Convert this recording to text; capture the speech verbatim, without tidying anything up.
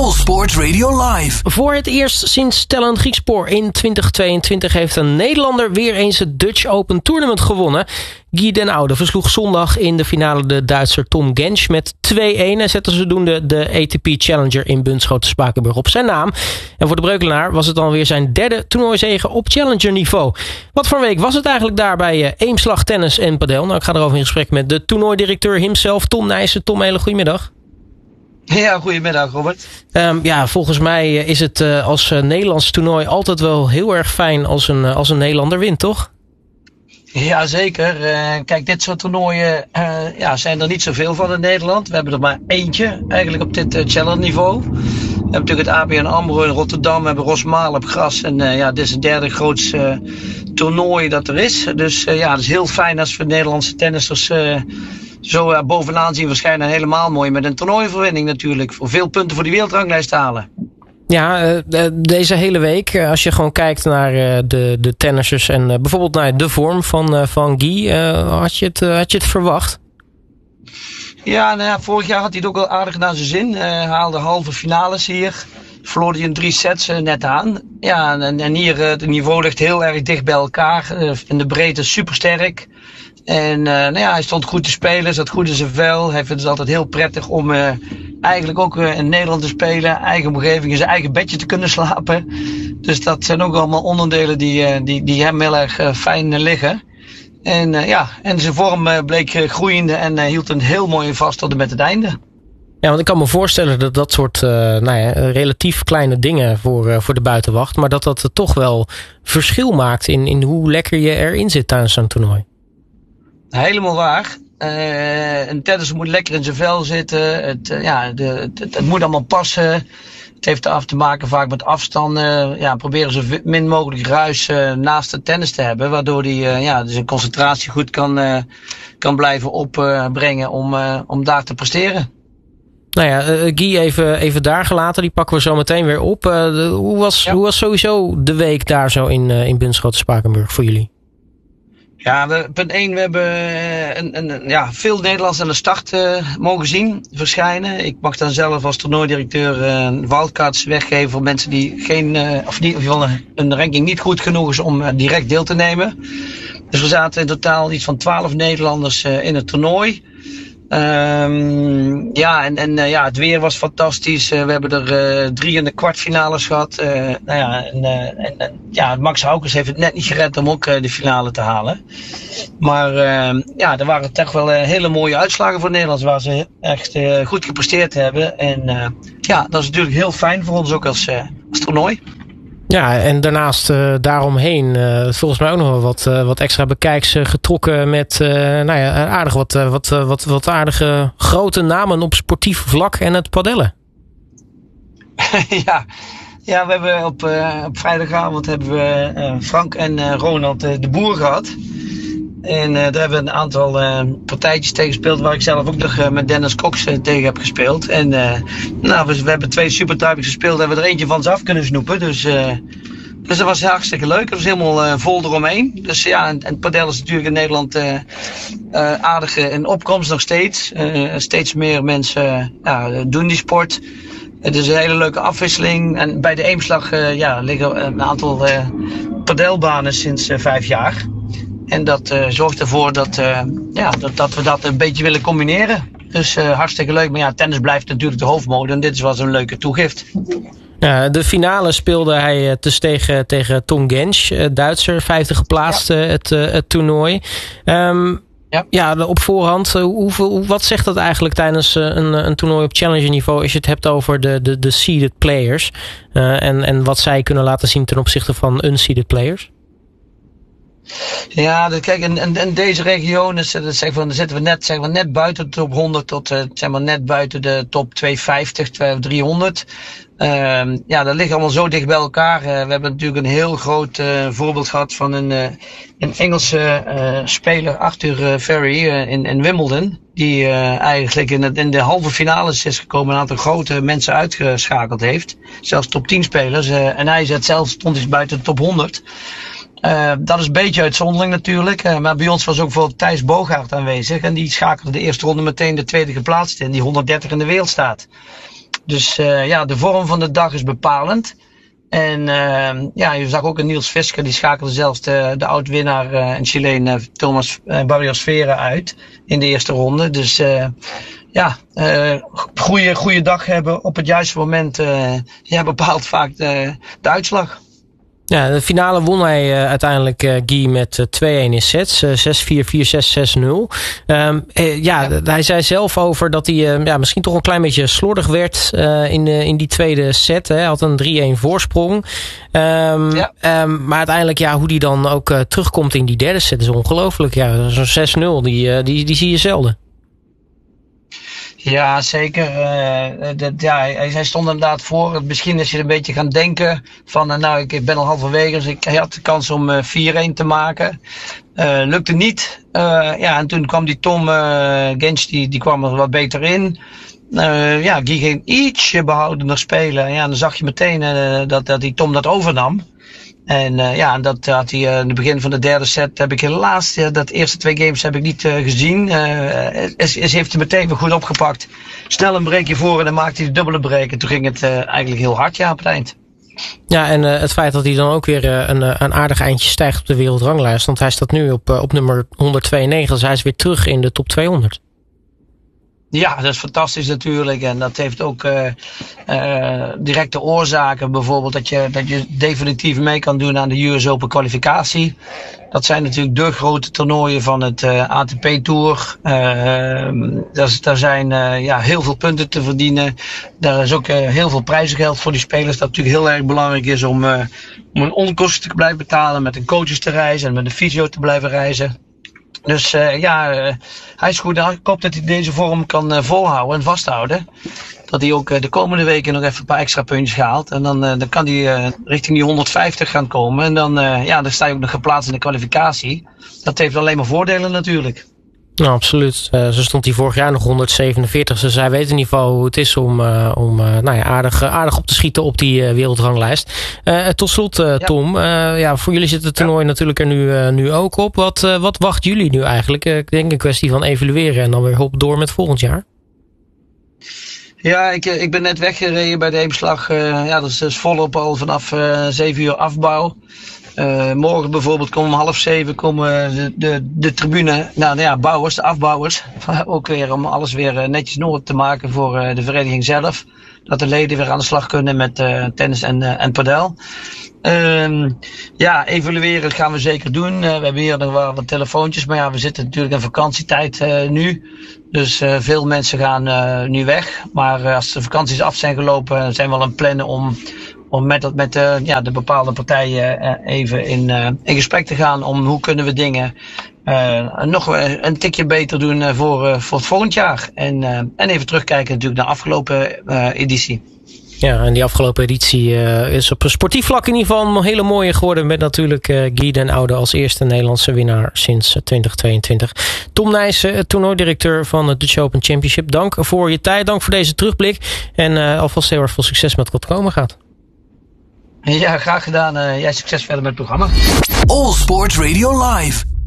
Sport Radio Live. Voor het eerst sinds Stellan Griekspoor in twintig tweeëntwintig heeft een Nederlander weer eens het Dutch Open Tournament gewonnen. Guy Den Oude versloeg zondag in de finale de Duitser Tom Gensch met twee-een en zette zodoende de A T P Challenger in Bunschoten-Spakenburg op zijn naam. En voor de Breukelenaar was het dan weer zijn derde toernooizege op Challenger niveau. Wat voor een week was het eigenlijk daar bij Eemslag Tennis en Padel? Nou, ik ga erover in gesprek met de toernooidirecteur himself, Tom Nijssen. Tom, hele goedemiddag. Ja, goedemiddag Robert. Um, ja, volgens mij is het uh, als uh, Nederlands toernooi altijd wel heel erg fijn als een, uh, als een Nederlander wint, toch? Ja, zeker. Uh, kijk, dit soort toernooien uh, ja, zijn er niet zoveel van in Nederland. We hebben er maar eentje eigenlijk op dit uh, Challenger niveau. We hebben natuurlijk het A B N AMRO in Rotterdam, we hebben Rosmalen op gras. En uh, ja, dit is het derde grootste uh, toernooi dat er is. Dus uh, ja, het is heel fijn als we Nederlandse tennissers uh, zo uh, bovenaan zien verschijnen. Helemaal mooi met een toernooiverwinning natuurlijk. Voor veel punten voor die wereldranglijst halen. Ja, uh, deze hele week, uh, als je gewoon kijkt naar uh, de, de tennissers en uh, bijvoorbeeld naar de vorm van, uh, van Guy, uh, had, je het, uh, had je het verwacht? Ja, nou ja, vorig jaar had hij het ook wel aardig naar zijn zin. Uh, haalde halve finales hier. Verloor hij in drie sets uh, net aan. Ja, en, en hier, uh, het niveau ligt heel erg dicht bij elkaar. Uh, in de breedte supersterk. En uh, nou ja, hij stond goed te spelen, zat goed in zijn vel. Hij vindt het altijd heel prettig om uh, eigenlijk ook uh, in Nederland te spelen. Eigen omgeving, in zijn eigen bedje te kunnen slapen. Dus dat zijn ook allemaal onderdelen die, uh, die, die hem heel erg uh, fijn uh, liggen. En uh, ja, en zijn vorm uh, bleek uh, groeiende en uh, hield een heel mooi vast tot en met het einde. Ja, want ik kan me voorstellen dat dat soort uh, nou ja, relatief kleine dingen voor, uh, voor de buitenwacht, maar dat dat toch wel verschil maakt in, in hoe lekker je erin zit tijdens zo'n toernooi. Helemaal waar. Uh, een tennisser moet lekker in zijn vel zitten. Het, uh, ja, de, het, het moet allemaal passen. Het heeft af te maken vaak met afstanden. Ja, proberen zo min mogelijk ruis uh, naast de tennis te hebben. Waardoor hij uh, ja, zijn concentratie goed kan, uh, kan blijven opbrengen uh, om, uh, om daar te presteren. Nou ja, uh, Guy even, even daar gelaten. Die pakken we zo meteen weer op. Uh, de, hoe, was, ja. hoe was sowieso de week daar zo in, uh, in Bunschoten-Spakenburg voor jullie? Ja, we, punt één, we hebben een, een, ja, veel Nederlanders aan de start uh, mogen zien verschijnen. Ik mag dan zelf als toernooidirecteur uh, wildcards weggeven voor mensen die geen, uh, of niet, of een ranking niet goed genoeg is om uh, direct deel te nemen. Dus we zaten in totaal iets van twaalf Nederlanders uh, in het toernooi. Um, ja, en, en uh, ja, het weer was fantastisch. Uh, we hebben er uh, drie in de kwartfinales gehad. Uh, nou ja, en, uh, en, en ja, Max Haukens heeft het net niet gered om ook uh, de finale te halen. Maar uh, ja, er waren toch wel uh, hele mooie uitslagen voor Nederland, waar ze echt uh, goed gepresteerd hebben. En uh, ja, dat is natuurlijk heel fijn voor ons ook als, uh, als toernooi. Ja, en daarnaast uh, daaromheen uh, volgens mij ook nog wel wat, uh, wat extra bekijks uh, getrokken met uh, nou ja, aardig wat, uh, wat, uh, wat, wat aardige grote namen op sportief vlak en het padellen. ja. ja, we hebben op, uh, op vrijdagavond hebben we uh, Frank en uh, Ronald uh, de Boer gehad. En uh, daar hebben we een aantal uh, partijtjes tegen gespeeld waar ik zelf ook nog uh, met Dennis Cox uh, tegen heb gespeeld. En uh, nou, we, we hebben twee supertypes gespeeld en we hebben er eentje van ze af kunnen snoepen. Dus, uh, dus dat was hartstikke leuk. Het was helemaal uh, vol eromheen. Dus ja, en, en padel is natuurlijk in Nederland uh, uh, aardig in opkomst nog steeds. Uh, steeds meer mensen uh, doen die sport. Het is een hele leuke afwisseling. En bij de Eemslag uh, ja, liggen een aantal uh, padelbanen sinds uh, vijf jaar. En dat uh, zorgt ervoor dat, uh, ja, dat, dat we dat een beetje willen combineren. Dus uh, hartstikke leuk. Maar ja, tennis blijft natuurlijk de hoofdmode. En dit was een leuke toegift. Ja, de finale speelde hij dus tegen, tegen Tom Gensch, Duitser, vijfde geplaatst ja. het, het toernooi. Um, ja. ja, op voorhand, hoeveel, wat zegt dat eigenlijk tijdens een, een toernooi op challenger niveau als je het hebt over de, de, de seeded players? Uh, en, en wat zij kunnen laten zien ten opzichte van unseeded players? Ja, dus kijk, in, in, in deze region is, dat zeg van, zitten we net, zeg maar, net buiten de top honderd tot uh, zeg maar, net buiten de top tweehonderdvijftig, driehonderd. Uh, ja, dat ligt allemaal zo dicht bij elkaar. Uh, we hebben natuurlijk een heel groot uh, voorbeeld gehad van een, uh, een Engelse uh, speler, Arthur uh, Ferry, uh, in, in Wimbledon. Die uh, eigenlijk in, het, in de halve finales is gekomen, een aantal grote mensen uitgeschakeld heeft. Zelfs top tien spelers. Uh, en hij zet zelfs, stond dus buiten de top honderd. Uh, dat is een beetje uitzondering natuurlijk. Uh, maar bij ons was ook bijvoorbeeld Thijs Bogaert aanwezig. En die schakelde de eerste ronde meteen de tweede geplaatste in, die honderddertig in de wereld staat. Dus uh, ja, de vorm van de dag is bepalend. En uh, ja, je zag ook een Niels Fisker, die schakelde zelfs de, de oud-winnaar uh, en Chileen uh, Thomas uh, Barrios Vera uit in de eerste ronde. Dus uh, ja, uh, goede, goede dag hebben op het juiste moment uh, ja, bepaalt vaak de, de uitslag. Ja, de finale won hij uh, uiteindelijk uh, Guy met uh, twee-een in sets. Uh, zes vier, vier zes, zes nul. Um, uh, ja, ja, hij zei zelf over dat hij uh, ja, misschien toch een klein beetje slordig werd uh, in, uh, in die tweede set. Hè. Hij had een drie-een voorsprong. Um, ja. um, maar uiteindelijk, ja, hoe die dan ook uh, terugkomt in die derde set is ongelooflijk. Ja, zo'n zes nul, die, uh, die, die zie je zelden. Ja, zeker. Uh, dat, ja, hij, hij stond inderdaad voor. Misschien als je een beetje gaan denken van, uh, nou, ik ben al halverwege, dus ik had de kans om uh, vier-een te maken. Uh, lukte niet. Uh, ja, en toen kwam die Tom uh, Gensch, die, die kwam er wat beter in. Uh, ja, die ging ietsje behoudender spelen. Ja, dan zag je meteen uh, dat, dat die Tom dat overnam. En uh, ja, dat had hij uh, in het begin van de derde set heb ik helaas, uh, dat eerste twee games heb ik niet uh, gezien. Uh, is, is, heeft hij meteen weer goed opgepakt. Snel een breekje voor en dan maakte hij de dubbele break. En toen ging het uh, eigenlijk heel hard, ja, op het eind. Ja, en uh, het feit dat hij dan ook weer uh, een, een aardig eindje stijgt op de wereldranglijst. Want hij staat nu op, uh, op nummer honderdtweeënnegentig, dus hij is weer terug in de top tweehonderd. Ja, dat is fantastisch natuurlijk. En dat heeft ook uh, uh, directe oorzaken. Bijvoorbeeld dat je, dat je definitief mee kan doen aan de U S Open kwalificatie. Dat zijn natuurlijk de grote toernooien van het uh, A T P Tour. Uh, daar, daar zijn uh, ja, heel veel punten te verdienen. Daar is ook uh, heel veel prijzengeld voor die spelers. Dat natuurlijk heel erg belangrijk is om, uh, om een onkosten te blijven betalen. Met een coaches te reizen en met een fysio te blijven reizen. Dus uh, ja, uh, hij is goed. Ik hoop dat hij deze vorm kan uh, volhouden en vasthouden. Dat hij ook uh, de komende weken nog even een paar extra puntjes haalt. En dan, uh, dan kan hij uh, richting die honderdvijftig gaan komen. En dan, uh, ja, dan sta je ook nog geplaatst in de kwalificatie. Dat heeft alleen maar voordelen natuurlijk. Nou, absoluut. Uh, zo stond hij vorig jaar nog honderdzevenenveertig. Dus hij weet in ieder geval hoe het is om, uh, om uh, nou ja, aardig, uh, aardig op te schieten op die uh, wereldranglijst. Uh, tot slot, uh, ja. Tom. Uh, ja, voor jullie zit het toernooi ja. natuurlijk er nu, uh, nu ook op. Wat, uh, wat wacht jullie nu eigenlijk? Uh, ik denk een kwestie van evalueren en dan weer hop door met volgend jaar. Ja, ik, ik ben net weggereden bij de Eemslag. Uh, ja, dat is, dat is volop al vanaf uh, zeven uur afbouw. Uh, morgen bijvoorbeeld komen om half zeven komen de, de, de tribune, nou, nou ja, bouwers, de afbouwers. Ook weer om alles weer netjes in orde te maken voor uh, de vereniging zelf. Dat de leden weer aan de slag kunnen met uh, tennis en, uh, en padel. Uh, ja, evalueren gaan we zeker doen. Uh, we hebben hier nog wel wat telefoontjes, maar ja, we zitten natuurlijk in vakantietijd uh, nu. Dus uh, veel mensen gaan uh, nu weg. Maar uh, als de vakanties af zijn gelopen, zijn we al aan het plannen om... om met, met uh, ja, de bepaalde partijen uh, even in, uh, in gesprek te gaan om hoe kunnen we dingen uh, nog een tikje beter doen uh, voor, uh, voor het volgend jaar. En, uh, en even terugkijken natuurlijk naar de afgelopen uh, editie. Ja, en die afgelopen editie uh, is op een sportief vlak in ieder geval een hele mooie geworden. Met natuurlijk uh, Guy Den Oude als eerste Nederlandse winnaar sinds uh, twintig tweeëntwintig. Tom Nijssen, toernooidirecteur van het Dutch Open Championship. Dank voor je tijd, dank voor deze terugblik. En uh, alvast heel erg veel succes met wat komen gaat. Ja, graag gedaan. Uh, jij succes verder met het programma. All Sports Radio Live.